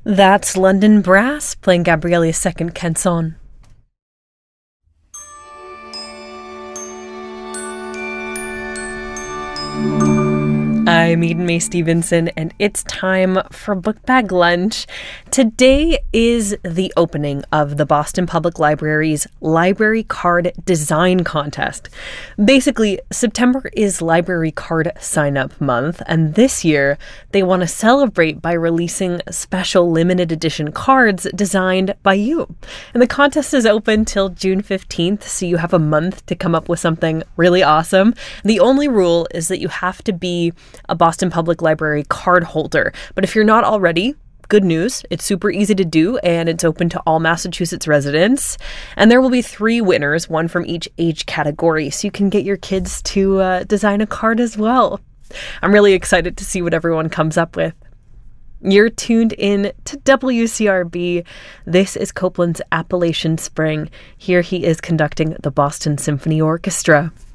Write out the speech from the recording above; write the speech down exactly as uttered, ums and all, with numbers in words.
That's London Brass playing Gabriele's second canzone. I'm Eden May Stevenson, and it's time for Book Bag Lunch. Today is the opening of the Boston Public Library's Library Card Design Contest. Basically, September is Library Card Sign-Up Month, and this year they want to celebrate by releasing special limited edition cards designed by you. And the contest is open till June fifteenth, so you have a month to come up with something really awesome. The only rule is that you have to be a Boston Public Library card holder. But if you're not already, good news, it's super easy to do, and it's open to all Massachusetts residents. And there will be three winners, one from each age category, so you can get your kids to uh, design a card as well. I'm really excited to see what everyone comes up with. You're tuned in to W C R B. This is Copeland's Appalachian Spring. Here he is conducting the Boston Symphony Orchestra.